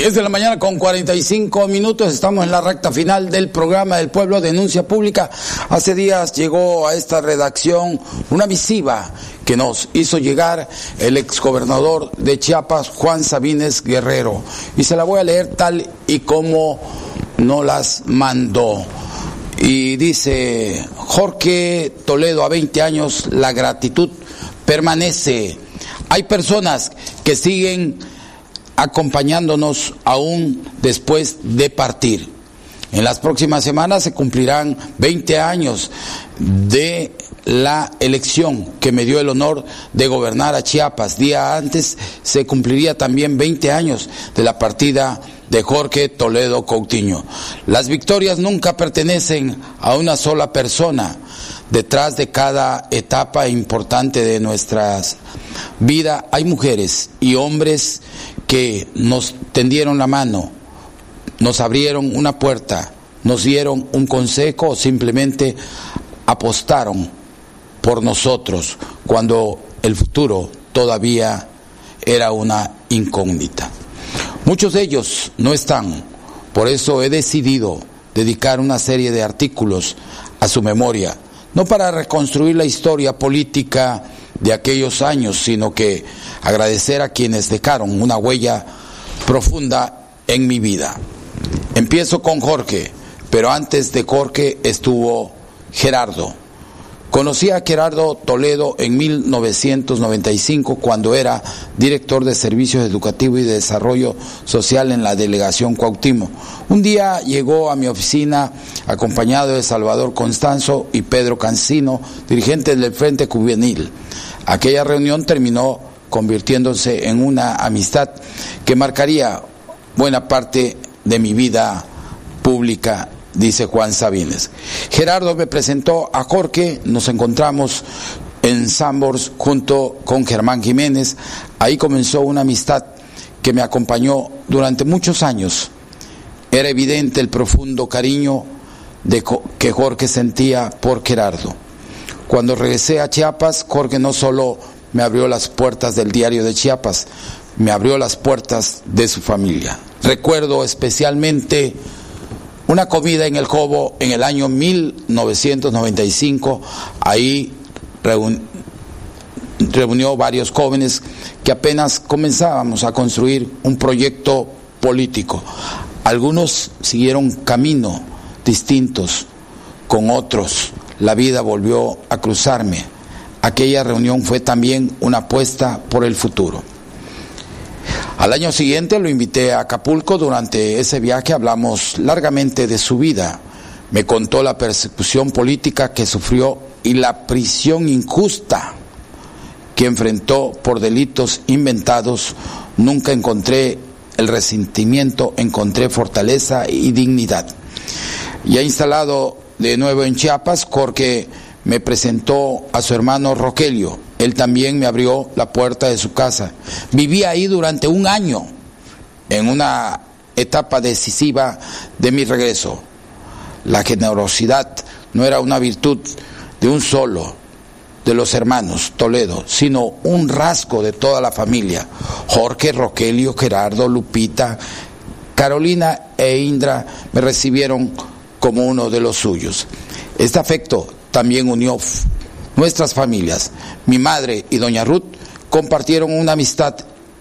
10 de la mañana con 45 minutos, estamos en la recta final del programa del Pueblo Denuncia Pública. Hace días llegó a esta redacción una misiva que nos hizo llegar el exgobernador de Chiapas, Juan Sabines Guerrero, y se la voy a leer tal y como nos las mandó. Y dice: Jorge Toledo, a 20 años la gratitud permanece. Hay personas que siguen acompañándonos aún después de partir. En las próximas semanas se cumplirán 20 años de la elección que me dio el honor de gobernar a Chiapas. Día antes se cumpliría también 20 años de la partida de Jorge Toledo Coutinho. Las victorias nunca pertenecen a una sola persona. Detrás de cada etapa importante de nuestra vida hay mujeres y hombres que nos tendieron la mano, nos abrieron una puerta, nos dieron un consejo o simplemente apostaron por nosotros cuando el futuro todavía era una incógnita. Muchos de ellos no están, por eso he decidido dedicar una serie de artículos a su memoria, no para reconstruir la historia política de aquellos años, sino que agradecer a quienes dejaron una huella profunda en mi vida. Empiezo con Jorge, pero antes de Jorge estuvo Gerardo. Conocí a Gerardo Toledo en 1995 cuando era director de Servicios Educativos y de Desarrollo Social en la Delegación Cuauhtémoc. Un día llegó a mi oficina acompañado de Salvador Constanzo y Pedro Cancino, dirigentes del Frente Juvenil. Aquella reunión terminó convirtiéndose en una amistad que marcaría buena parte de mi vida pública, dice Juan Sabines. Gerardo me presentó a Jorge, nos encontramos en Sambors junto con Germán Jiménez. Ahí comenzó una amistad que me acompañó durante muchos años. Era evidente el profundo cariño que Jorge sentía por Gerardo. Cuando regresé a Chiapas, Jorge no solo me abrió las puertas del Diario de Chiapas, me abrió las puertas de su familia. Recuerdo especialmente una comida en el Jobo en el año 1995. Ahí reunió varios jóvenes que apenas comenzábamos a construir un proyecto político. Algunos siguieron caminos distintos con otros. La vida volvió a cruzarme. Aquella reunión fue también una apuesta por el futuro. Al año siguiente lo invité a Acapulco. Durante ese viaje hablamos largamente de su vida. Me contó la persecución política que sufrió y la prisión injusta que enfrentó por delitos inventados. Nunca encontré el resentimiento, encontré fortaleza y dignidad. Ya instalado de nuevo en Chiapas, Jorge me presentó a su hermano Rogelio. Él también me abrió la puerta de su casa. Viví ahí durante un año, en una etapa decisiva de mi regreso. La generosidad no era una virtud de un solo de los hermanos Toledo, sino un rasgo de toda la familia. Jorge, Rogelio, Gerardo, Lupita, Carolina e Indra me recibieron como uno de los suyos. Este afecto también unió nuestras familias. Mi madre y doña Ruth compartieron una amistad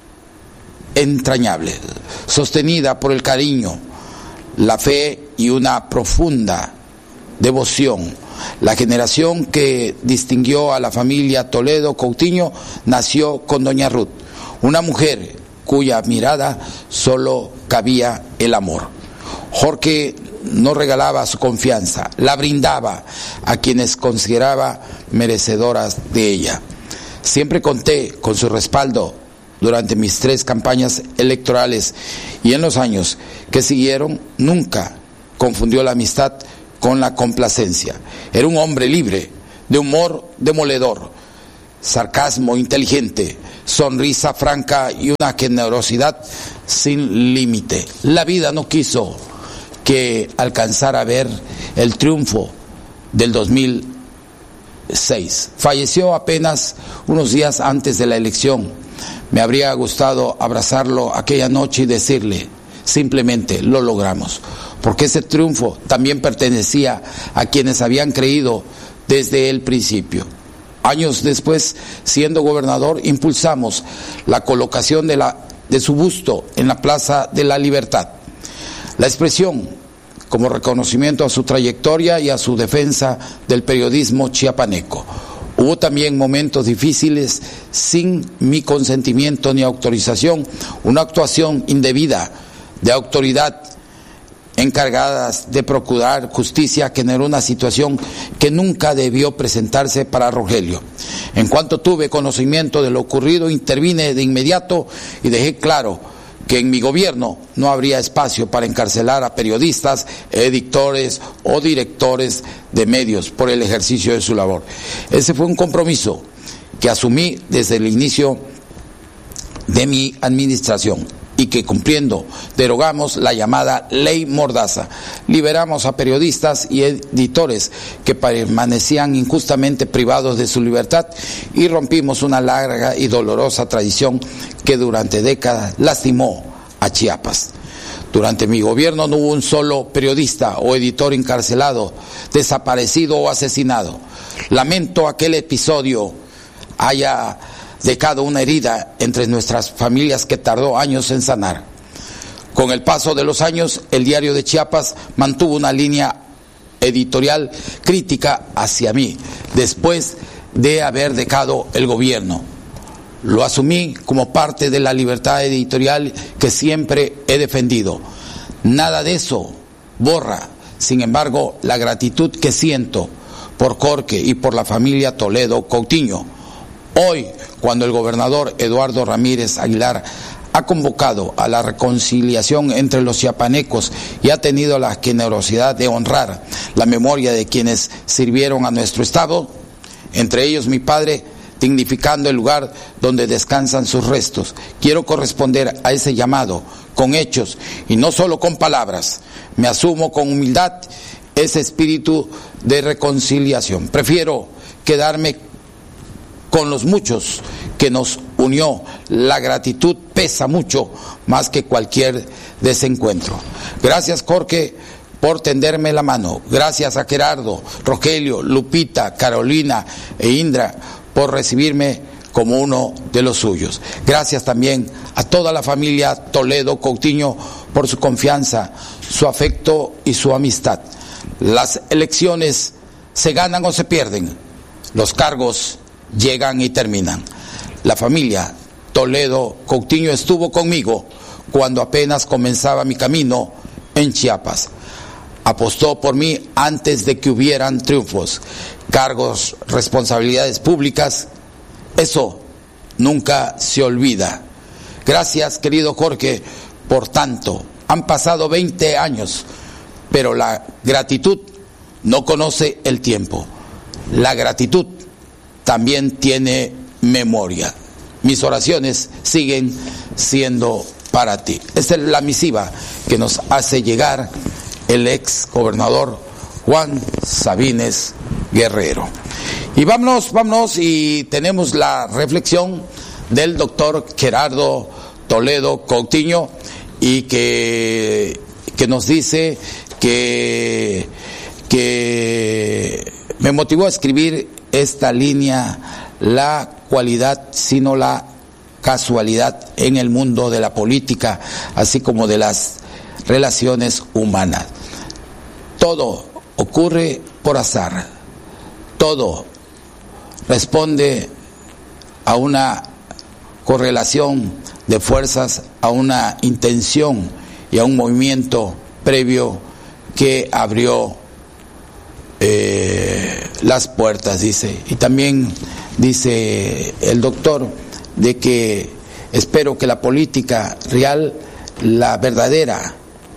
entrañable, sostenida por el cariño, la fe y una profunda devoción. La generación que distinguió a la familia Toledo Coutinho nació con doña Ruth, una mujer cuya mirada solo cabía el amor. Jorge no regalaba su confianza, la brindaba a quienes consideraba merecedoras de ella. Siempre conté con su respaldo durante mis 3 campañas electorales y en los años que siguieron. Nunca confundió la amistad con la complacencia. Era un hombre libre, de humor demoledor, sarcasmo inteligente, sonrisa franca y una generosidad sin límite. La vida no quiso que alcanzara a ver el triunfo del 2006. Falleció apenas unos días antes de la elección. Me habría gustado abrazarlo aquella noche y decirle: simplemente lo logramos, porque ese triunfo también pertenecía a quienes habían creído desde el principio. Años después, siendo gobernador, impulsamos la colocación de su busto en la Plaza de la Libertad. La expresión como reconocimiento a su trayectoria y a su defensa del periodismo chiapaneco. Hubo también momentos difíciles sin mi consentimiento ni autorización, una actuación indebida de autoridad encargadas de procurar justicia generó una situación que nunca debió presentarse para Rogelio. En cuanto tuve conocimiento de lo ocurrido, intervine de inmediato y dejé claro que en mi gobierno no habría espacio para encarcelar a periodistas, editores o directores de medios por el ejercicio de su labor. Ese fue un compromiso que asumí desde el inicio de mi administración y que cumpliendo derogamos la llamada Ley Mordaza. Liberamos a periodistas y editores que permanecían injustamente privados de su libertad y rompimos una larga y dolorosa tradición que durante décadas lastimó a Chiapas. Durante mi gobierno no hubo un solo periodista o editor encarcelado, desaparecido o asesinado. Lamento aquel episodio haya dejado una herida entre nuestras familias que tardó años en sanar. Con el paso de los años, el Diario de Chiapas mantuvo una línea editorial crítica hacia mí, después de haber dejado el gobierno. Lo asumí como parte de la libertad editorial que siempre he defendido. Nada de eso borra, sin embargo, la gratitud que siento por Jorge y por la familia Toledo Coutinho. Hoy, cuando el gobernador Eduardo Ramírez Aguilar ha convocado a la reconciliación entre los chiapanecos y ha tenido la generosidad de honrar la memoria de quienes sirvieron a nuestro estado, entre ellos mi padre, dignificando el lugar donde descansan sus restos, quiero corresponder a ese llamado con hechos y no solo con palabras. Me asumo con humildad ese espíritu de reconciliación. Prefiero quedarme con los muchos que nos unió. La gratitud pesa mucho más que cualquier desencuentro. Gracias, Jorge, por tenderme la mano. Gracias a Gerardo, Rogelio, Lupita, Carolina e Indra por recibirme como uno de los suyos. Gracias también a toda la familia Toledo Coutinho por su confianza, su afecto y su amistad. Las elecciones se ganan o se pierden. Los cargos llegan y terminan. La familia Toledo Coutinho estuvo conmigo cuando apenas comenzaba mi camino en Chiapas. Apostó por mí antes de que hubieran triunfos, cargos, responsabilidades públicas. Eso nunca se olvida. Gracias, querido Jorge, por tanto. Han pasado 20 años, pero la gratitud no conoce el tiempo. La gratitud también tiene memoria. Mis oraciones siguen siendo para ti. Esta es la misiva que nos hace llegar el ex gobernador Juan Sabines Guerrero. Y vámonos y tenemos la reflexión del doctor Gerardo Toledo Coutinho y que nos dice que me motivó a escribir esta línea: la cualidad sino la casualidad en el mundo de la política, así como de las relaciones humanas. Todo ocurre por azar, todo responde a una correlación de fuerzas, a una intención y a un movimiento previo que abrió las puertas, dice. Y también dice el doctor de que espero que la política real, la verdadera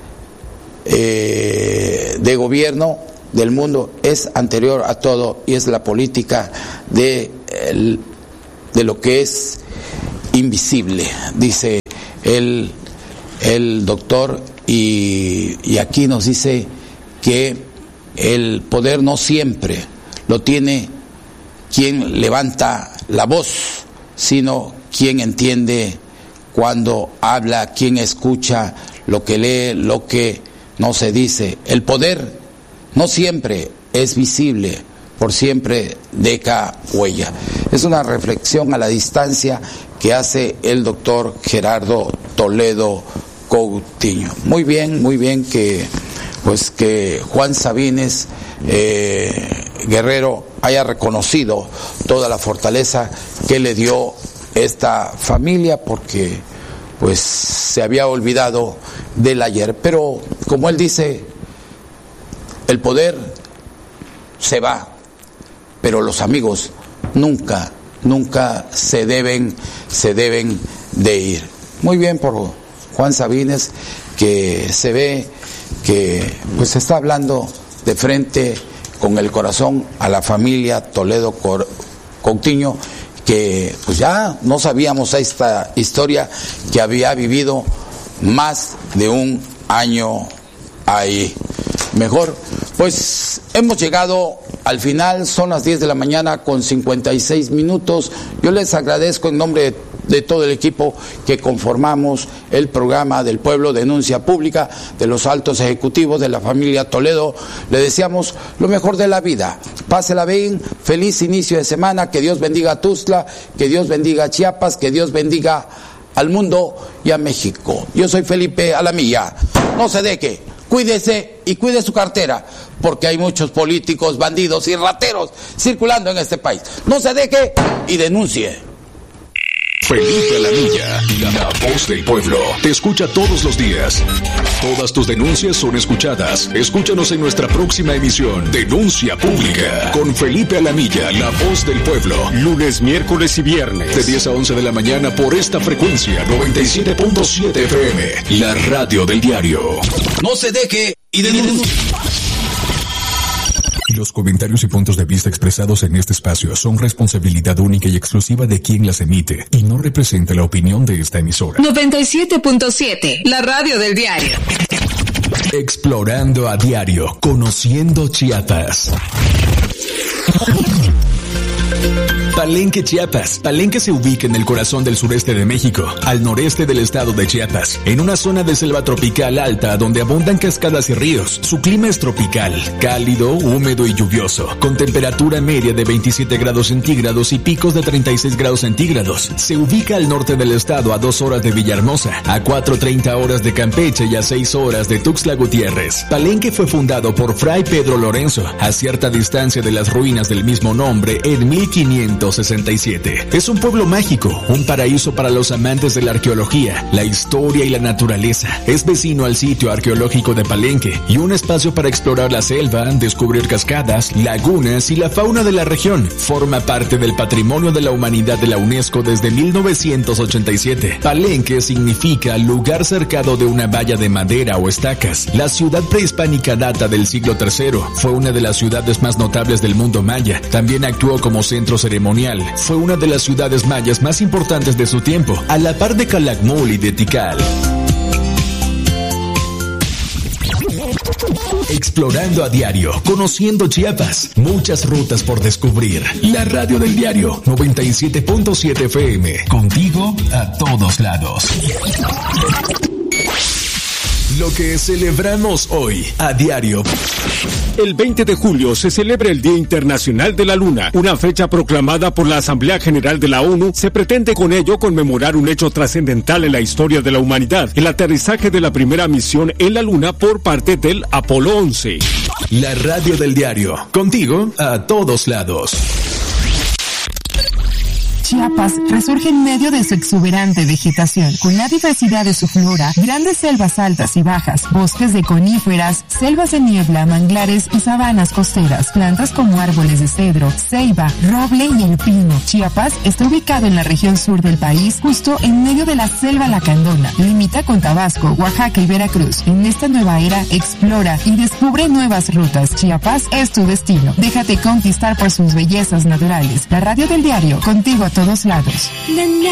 de gobierno del mundo, es anterior a todo y es la política de lo que es invisible, dice el doctor, y aquí nos dice que el poder no siempre lo tiene quien levanta la voz, sino quien entiende cuando habla, quien escucha lo que lee, lo que no se dice. El poder no siempre es visible, por siempre deja huella. Es una reflexión a la distancia que hace el doctor Gerardo Toledo Coutinho. Muy bien que Juan Sabines Guerrero haya reconocido toda la fortaleza que le dio esta familia, porque pues se había olvidado del ayer. Pero como él dice, el poder se va, pero los amigos nunca se deben de ir. Muy bien por Juan Sabines, que se ve que pues está hablando de frente con el corazón a la familia Toledo Coutinho, que pues ya no sabíamos esta historia, que había vivido más de un año ahí. Mejor, pues hemos llegado al final, son las 10 de la mañana con 56 minutos. Yo les agradezco en nombre de todo el equipo que conformamos el programa del Pueblo Denuncia Pública, de los altos ejecutivos de la familia Toledo. Le deseamos lo mejor de la vida. Pásela bien, feliz inicio de semana, que Dios bendiga a Tuxtla, que Dios bendiga a Chiapas, que Dios bendiga al mundo y a México. Yo soy Felipe Alamilla. No se deje, cuídese y cuide su cartera, porque hay muchos políticos, bandidos y rateros circulando en este país. No se deje y denuncie. Felipe Alamilla, la voz del pueblo, te escucha todos los días. Todas tus denuncias son escuchadas. Escúchanos en nuestra próxima emisión, Denuncia Pública, con Felipe Alamilla, la voz del pueblo. Lunes, miércoles y viernes, de 10 a 11 de la mañana por esta frecuencia, 97.7 FM, la radio del diario. No se deje y denuncie. Los comentarios y puntos de vista expresados en este espacio son responsabilidad única y exclusiva de quien las emite y no representa la opinión de esta emisora. 97.7, la radio del diario. Explorando a diario, conociendo Chiapas. Palenque, Chiapas. Palenque se ubica en el corazón del sureste de México, al noreste del estado de Chiapas, en una zona de selva tropical alta donde abundan cascadas y ríos. Su clima es tropical, cálido, húmedo y lluvioso, con temperatura media de 27 grados centígrados y picos de 36 grados centígrados. Se ubica al norte del estado, a 2 horas de Villahermosa, a 4:30 horas de Campeche y a 6 horas de Tuxtla Gutiérrez. Palenque fue fundado por Fray Pedro Lorenzo, a cierta distancia de las ruinas del mismo nombre, en 1567. Es un pueblo mágico, un paraíso para los amantes de la arqueología, la historia y la naturaleza. Es vecino al sitio arqueológico de Palenque y un espacio para explorar la selva, descubrir cascadas, lagunas y la fauna de la región. Forma parte del Patrimonio de la Humanidad de la UNESCO desde 1987. Palenque significa lugar cercado de una valla de madera o estacas. La ciudad prehispánica data del siglo III. Fue una de las ciudades más notables del mundo maya. También actuó como centro ceremonial. Fue una de las ciudades mayas más importantes de su tiempo, a la par de Calakmul y de Tikal. Explorando a diario, conociendo Chiapas, muchas rutas por descubrir. La radio del diario, 97.7 FM, contigo a todos lados. Lo que celebramos hoy, a diario. El 20 de julio se celebra el Día Internacional de la Luna, una fecha proclamada por la Asamblea General de la ONU. Se pretende con ello conmemorar un hecho trascendental en la historia de la humanidad, el aterrizaje de la primera misión en la Luna por parte del Apolo 11. La radio del diario, contigo a todos lados. Chiapas resurge en medio de su exuberante vegetación, con la diversidad de su flora, grandes selvas altas y bajas, bosques de coníferas, selvas de niebla, manglares y sabanas costeras, plantas como árboles de cedro, ceiba, roble y el pino. Chiapas está ubicado en la región sur del país, justo en medio de la selva lacandona. Limita con Tabasco, Oaxaca y Veracruz. En esta nueva era, explora y descubre nuevas rutas. Chiapas es tu destino. Déjate conquistar por sus bellezas naturales. La radio del diario, contigo a todos lados.